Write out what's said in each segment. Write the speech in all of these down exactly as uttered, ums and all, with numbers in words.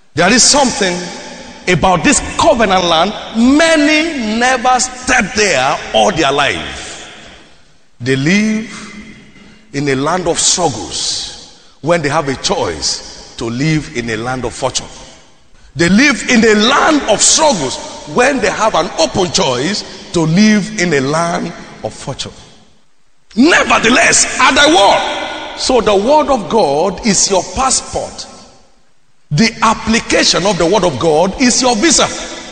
There is something about this covenant land. Many never step there all their life. They live in a land of struggles when they have a choice to live in a land of fortune. They live in a land of struggles when they have an open choice to live in a land of fortune. Nevertheless, at thy word. So the word of God is your passport. The application of the word of God is your visa.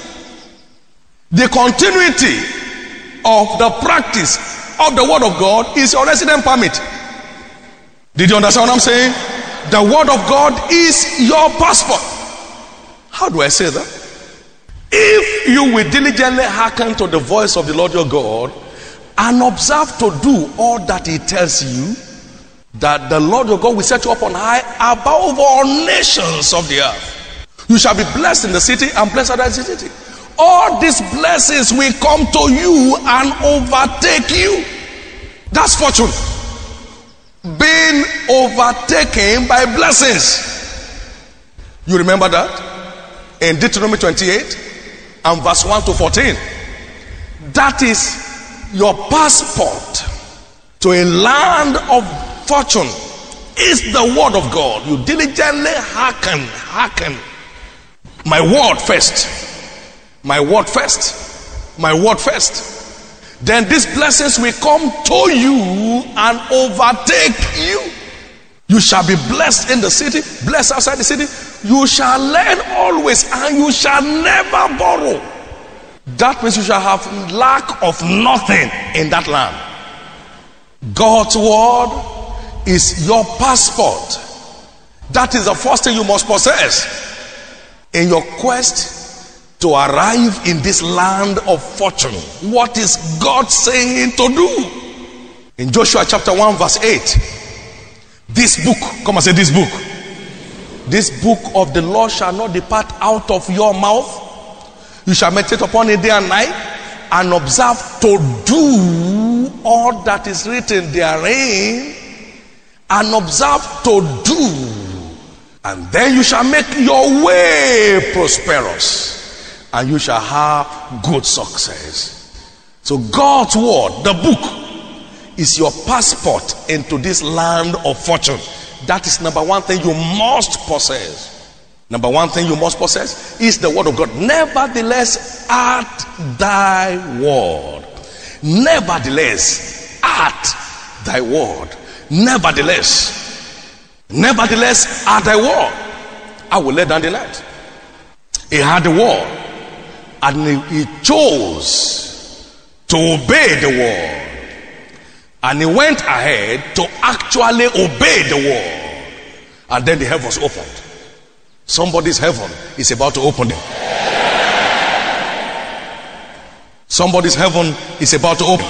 The continuity of the practice of the word of God is your resident permit. Did you understand what I'm saying? The word of God is your passport. How do I say that? If you will diligently hearken to the voice of the Lord your God and observe to do all that he tells you, that the Lord your God will set you up on high above all nations of the earth. You shall be blessed in the city and blessed outside the city. All these blessings will come to you and overtake you. That's fortune. Being overtaken by blessings. You remember that? In Deuteronomy twenty-eight and verse one to fourteen. That is your passport to a land of fortune. Is the word of God. You diligently hearken, hearken. My word first. My word first. My word first. Then these blessings will come to you and overtake you. You shall be blessed in the city, blessed outside the city. You shall lend always, and you shall never borrow. That means you shall have lack of nothing in that land. God's word is your passport. That is the first thing you must possess in your quest to arrive in this land of fortune. What is God saying to do? In Joshua chapter one verse eight, this book, come and say this book. This book of the law shall not depart out of your mouth. You shall meditate upon it day and night, and observe to do all that is written therein, and observe to do, and then you shall make your way prosperous, and you shall have good success. So God's word, the book, is your passport into this land of fortune. That is number one thing you must possess. Number one thing you must possess is the word of God. Nevertheless, at thy word. Nevertheless, at thy word. Nevertheless. Nevertheless, at thy word. I will lay down the night. He had the word, and he chose to obey the word. And he went ahead to actually obey the word. And then the heavens opened. Somebody's heaven is about to open. Somebody's heaven is about to open.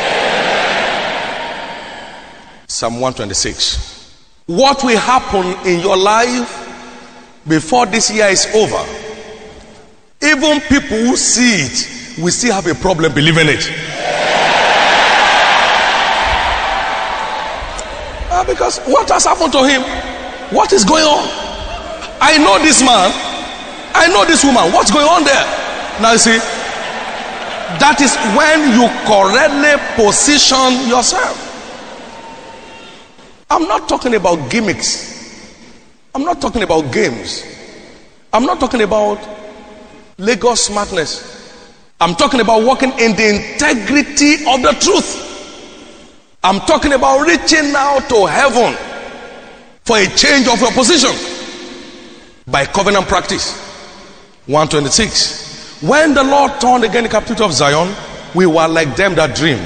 Psalm one twenty-six. What will happen in your life before this year is over? Even people who see it will still have a problem believing it. Uh, because what has happened to him? What is going on? I know this man. I know this woman. What's going on there? Now you see, that is when you correctly position yourself. I'm not talking about gimmicks. I'm not talking about games. I'm not talking about Lagos smartness. I'm talking about walking in the integrity of the truth. I'm talking about reaching out to heaven for a change of your position by covenant practice. one twenty-six. When the Lord turned again the captivity of Zion, we were like them that dream.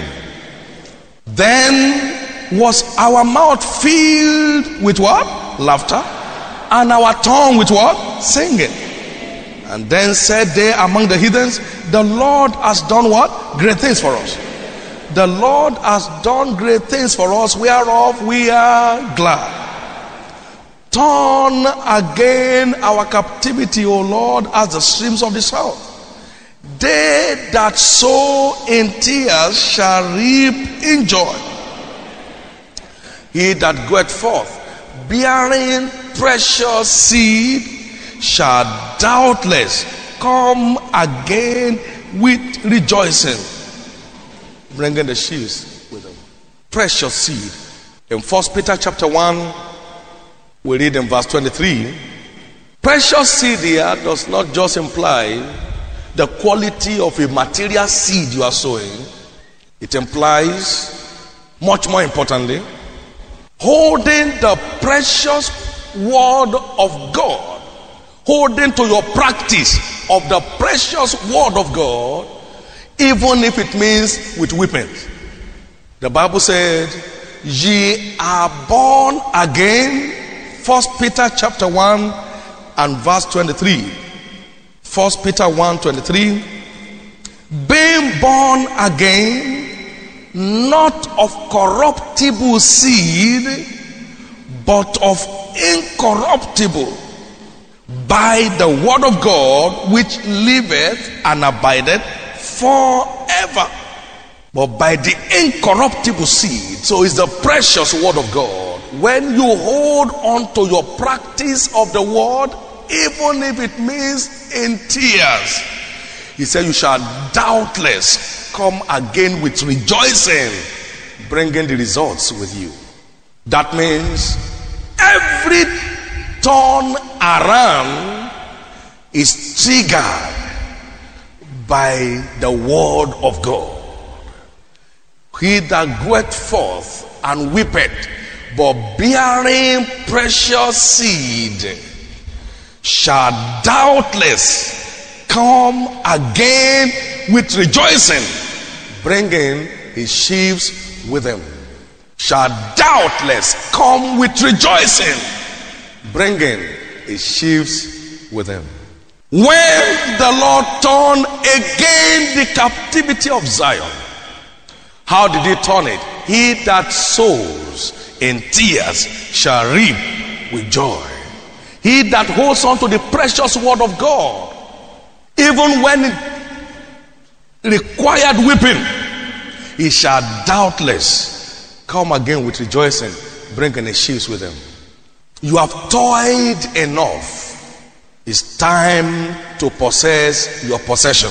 Then was our mouth filled with what? Laughter. And our tongue with what? Singing. And then said they among the heathens, the Lord has done what? Great things for us. The Lord has done great things for us, whereof we are glad. Turn again our captivity, O Lord, as the streams of the south. They that sow in tears shall reap in joy. He that goeth forth bearing precious seed shall doubtless come again with rejoicing, bringing the sheaves with them. Precious seed. In First Peter chapter one, we read in verse twenty-three, precious seed here does not just imply the quality of a material seed you are sowing. It implies, much more importantly, holding the precious word of God, holding to your practice of the precious word of God, even if it means with whipping. The Bible said, ye are born again. First Peter chapter one and verse twenty-three. First Peter one twenty-three. Being born again, not of corruptible seed, but of incorruptible, by the word of God, which liveth and abideth forever. But by the incorruptible seed. So it's the precious word of God. When you hold on to your practice of the word, even if it means in tears, he said, you shall doubtless come again with rejoicing, bringing the results with you. That means every turn around is triggered by the word of God. He that goeth forth and weepeth, but bearing precious seed, shall doubtless come again with rejoicing, bringing his sheaves with him. Shall doubtless come with rejoicing, bringing his sheaves with him. When the Lord turned again the captivity of Zion, how did he turn it? He that sows in tears shall reap with joy. He that holds on to the precious word of God, even when it required whipping, he shall doubtless come again with rejoicing, bringing his sheaves with him. You have toiled enough. It's time to possess your possession.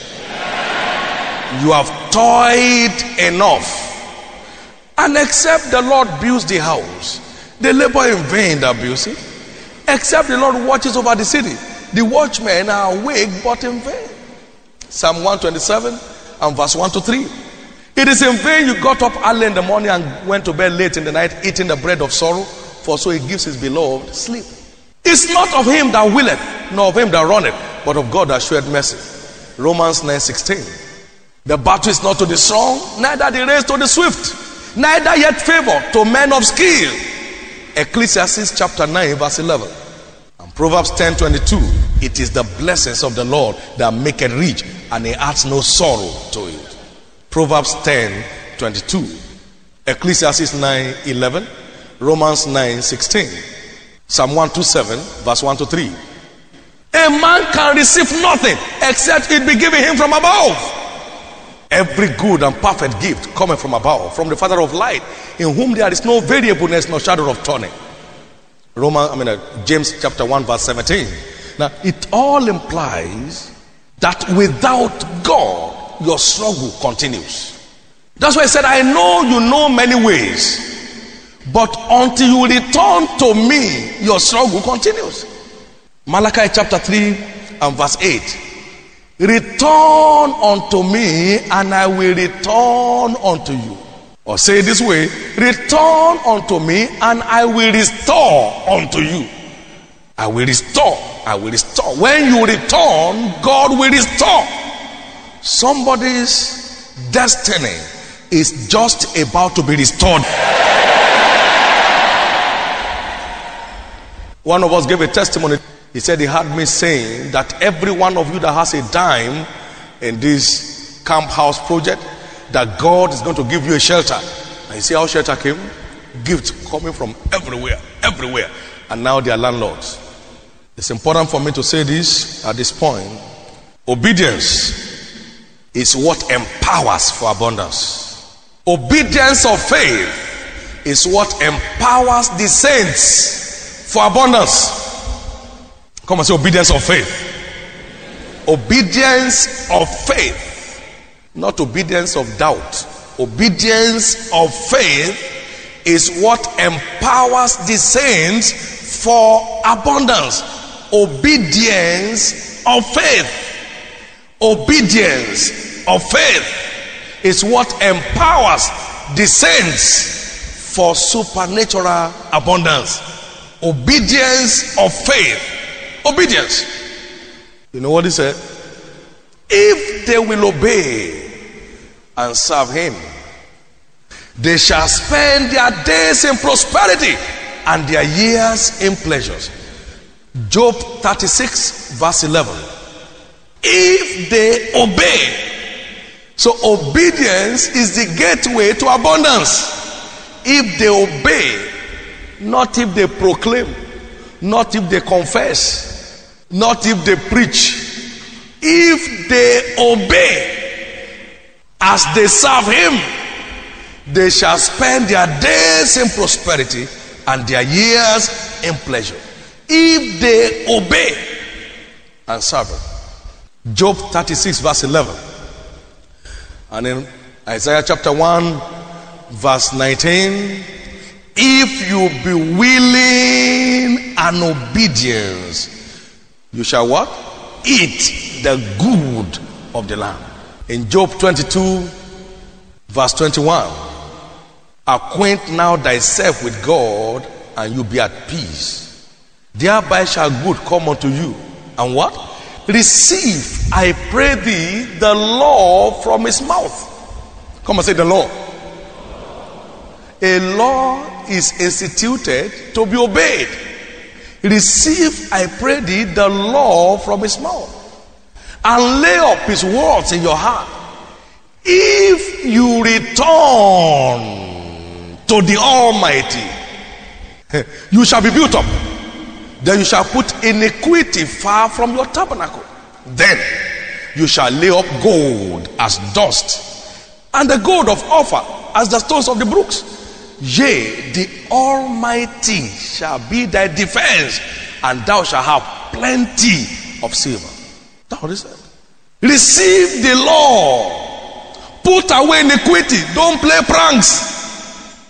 You have toiled enough. And except the Lord builds the house, they labor in vain that builds it. Except the Lord watches over the city, the watchmen are awake but in vain. Psalm one twenty-seven and verse one to three. It is in vain you got up early in the morning and went to bed late in the night, eating the bread of sorrow, for so he gives his beloved sleep. It's not of him that willeth, nor of him that runneth, but of God that showeth mercy. Romans nine sixteen. The battle is not to the strong, neither the race to the swift, neither yet favor to men of skill. Ecclesiastes chapter nine verse eleven. And Proverbs ten twenty-two. It is the blessings of the Lord that make it rich, and he adds no sorrow to it. Proverbs ten twenty-two. Ecclesiastes nine eleven. Romans nine sixteen. Psalm one twenty-seven verse one to three. A man can receive nothing except it be given him from above. Every good and perfect gift coming from above, from the Father of light, in whom there is no variableness, no shadow of turning. Roman, I mean, uh, James chapter one verse seventeen. Now, it all implies that without God, your struggle continues. That's why I said, I know you know many ways, but until you return to me, your struggle continues. Malachi chapter three and verse eight. Return unto me, and I will return unto you. Or say it this way, return unto me, and I will restore unto you. I will restore. I will restore. When you return, God will restore. Somebody's destiny is just about to be restored. One of us gave a testimony. He said he had me saying that every one of you that has a dime in this camp house project, that God is going to give you a shelter. And you see how shelter came? Gifts coming from everywhere, everywhere. And now they are landlords. It's important for me to say this at this point. Obedience is what empowers for abundance. Obedience of faith is what empowers the saints for abundance. Come and say obedience of faith. Obedience of faith, not obedience of doubt. Obedience of faith is what empowers the saints for abundance. Obedience of faith. Obedience of faith is what empowers the saints for supernatural abundance. Obedience of faith. Obedience. You know what he said? If they will obey and serve him, they shall spend their days in prosperity and their years in pleasures. Job thirty-six verse eleven. If they obey. So obedience is the gateway to abundance. If they obey, not if they proclaim, not if they confess, not if they preach. If they obey as they serve him, they shall spend their days in prosperity and their years in pleasure. If they obey and serve him. Job thirty-six verse eleven. And in Isaiah chapter one verse nineteen, if you be willing and obedience, you shall what? Eat the good of the land. In Job twenty-two verse twenty-one, acquaint now thyself with God, and you be at peace. Thereby shall good come unto you. And what? Receive, I pray thee, the law from his mouth. Come and say the law. A law is instituted to be obeyed. Receive, I pray thee, the law from his mouth, and lay up his words in your heart. If you return to the Almighty, you shall be built up. Then you shall put iniquity far from your tabernacle. Then you shall lay up gold as dust, and the gold of Ophir as the stones of the brooks. Yea, the Almighty shall be thy defense, and thou shalt have plenty of silver. That's what he said. Receive the law. Put away iniquity. Don't play pranks.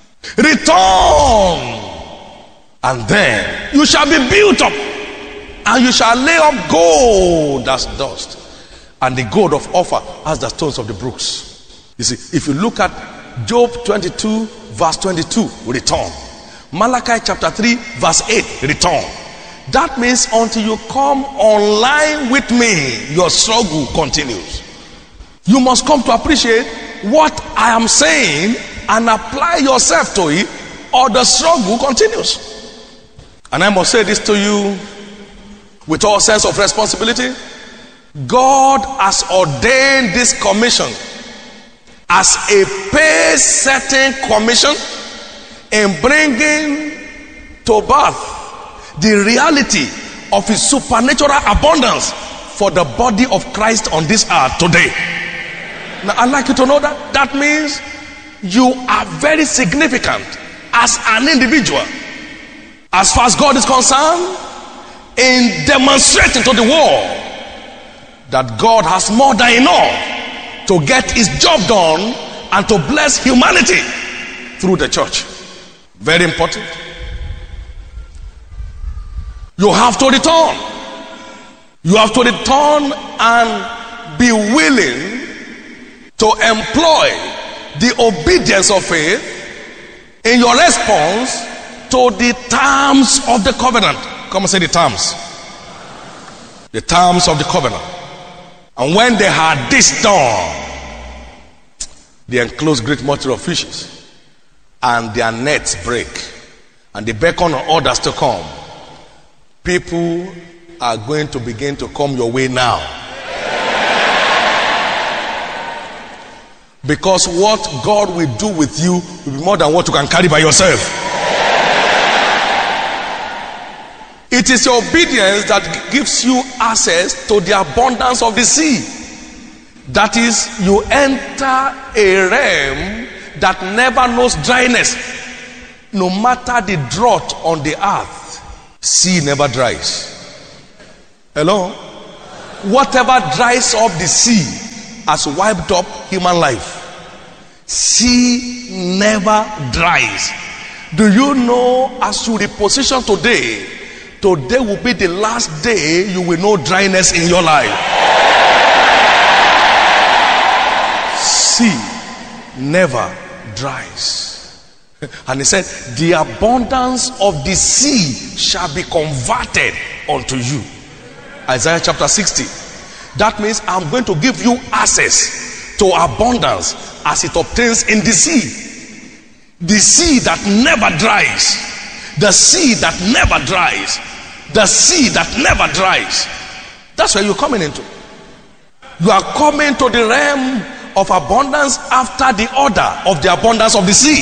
Return. And then you shall be built up, and you shall lay up gold as dust, and the gold of Ophir as the stones of the brooks. You see, if you look at Job twenty-two verse twenty-two, return. Malachi chapter three verse eight, return. That means until you come online with me, your struggle continues. You must come to appreciate what I am saying and apply yourself to it, or the struggle continues. And I must say this to you with all sense of responsibility. God has ordained this commission as a pay-setting commission in bringing to birth the reality of his supernatural abundance for the body of Christ on this earth today. Now, I'd like you to know that that means you are very significant as an individual, as far as God is concerned, in demonstrating to the world that God has more than enough to get his job done and to bless humanity through the church. Very important. You have to return. You have to return and be willing to employ the obedience of faith in your response to the terms of the covenant. Come and say the terms. The terms of the covenant. And when they had this done, they enclosed great multitude of fishes, and their nets break, and they beckon on others to come. People are going to begin to come your way now, because what God will do with you will be more than what you can carry by yourself. It is your obedience that gives you access to the abundance of the sea. That is, you enter a realm that never knows dryness. No matter the drought on the earth, sea never dries. Hello? Whatever dries up the sea has wiped up human life. Sea never dries. Do you know, as you reposition today, today will be the last day you will know dryness in your life. Sea never dries. And he said, the abundance of the sea shall be converted unto you. Isaiah chapter sixty. That means I'm going to give you access to abundance as it obtains in the sea. The sea that never dries. The sea that never dries. The sea that never dries. That's where you're coming into. You are coming to the realm of abundance after the order of the abundance of the sea.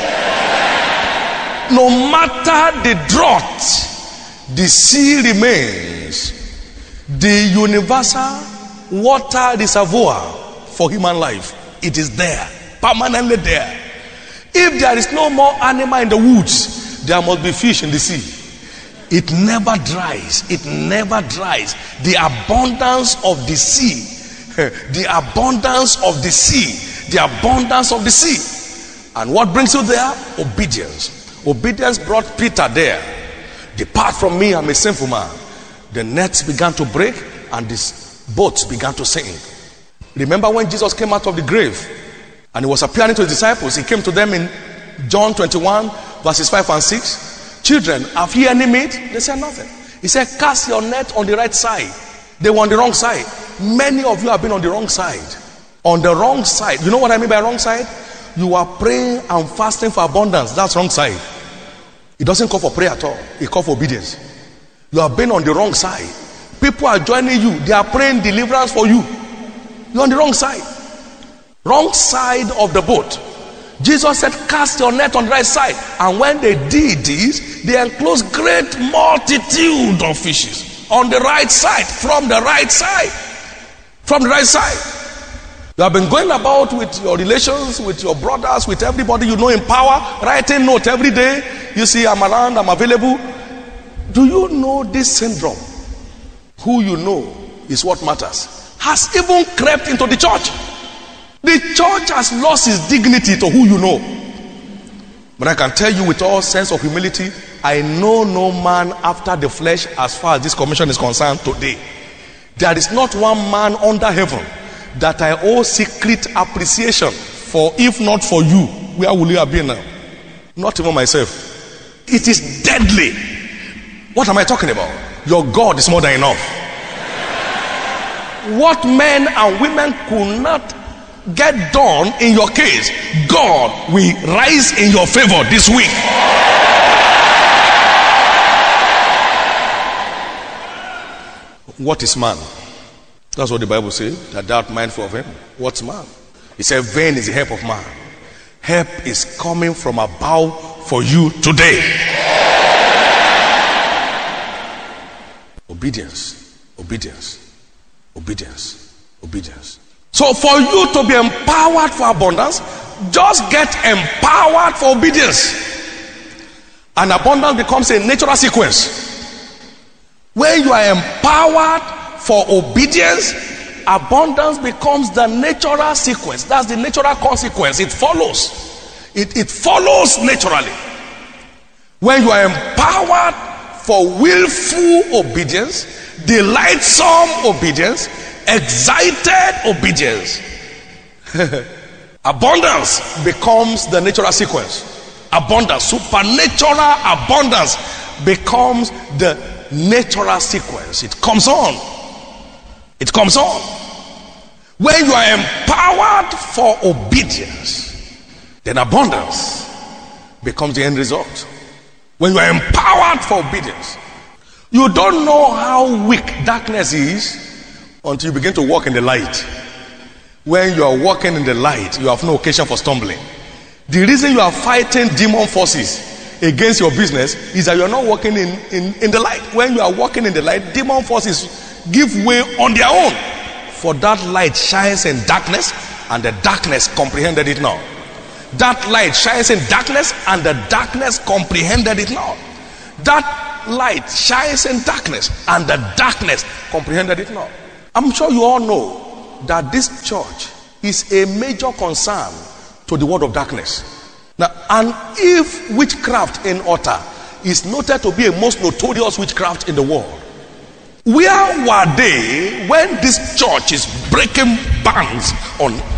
No matter the drought, the sea remains the universal water reservoir for human life. It is there, permanently there. If there is no more animal in the woods, there must be fish in the sea. It never dries. It never dries. The abundance of the sea. The abundance of the sea. The abundance of the sea. And what brings you there? Obedience. Obedience brought Peter there. Depart from me, I'm a sinful man. The nets began to break and the boats began to sink. Remember when Jesus came out of the grave and he was appearing to his disciples? He came to them in John twenty-one verses five and six. Children, have ye any meat? They said nothing. He said, cast your net on the right side. They were on the wrong side. Many of you have been on the wrong side. On the wrong side. You know what I mean by wrong side? You are praying and fasting for abundance. That's wrong side. It doesn't call for prayer at all. It calls for obedience. You have been on the wrong side. People are joining you. They are praying deliverance for you. You're on the wrong side. Wrong side of the boat. Jesus said, cast your net on the right side. And when they did this, they enclosed great multitude of fishes. On the right side. From the right side. From the right side. You have been going about with your relations, with your brothers, with everybody you know in power, writing note every day. You see, I'm around, I'm available. Do you know this syndrome? Who you know is what matters. Has even crept into the church. The church has lost its dignity to who you know. But I can tell you with all sense of humility, I know no man after the flesh as far as this commission is concerned today. There is not one man under heaven that I owe secret appreciation for. If not for you, where will you have been now? Not even myself. It is deadly. What am I talking about? Your God is more than enough. What men and women could not get done in your case, God will rise in your favor this week. What is man? That's what the Bible says, that thou art mindful of him. What's man? He said, vain is the help of man. Help is coming from above for you today. Obedience, obedience, obedience, obedience. So for you to be empowered for abundance, just get empowered for obedience. And abundance becomes a natural sequence. When you are empowered for obedience, abundance becomes the natural sequence. That's the natural consequence. It follows. It, it follows naturally. When you are empowered for willful obedience, delightsome obedience, excited obedience, abundance becomes the natural sequence. Abundance, supernatural abundance becomes the natural sequence. It comes on. It comes on. When you are empowered for obedience, then abundance becomes the end result. When you are empowered for obedience, you don't know how weak darkness is until you begin to walk in the light. When you are walking in the light, you have no occasion for stumbling. The reason you are fighting demon forces against your business is that you are not walking in, in, in the light. When you are walking in the light, demon forces give way on their own. For that light shines in darkness, and the darkness comprehended it not. That light shines in darkness, and the darkness comprehended it not. That light shines in darkness, and the darkness comprehended it not. I'm sure you all know that this church is a major concern to the world of darkness. Now, and if witchcraft in altar is noted to be a most notorious witchcraft in the world, where were they when this church is breaking bands on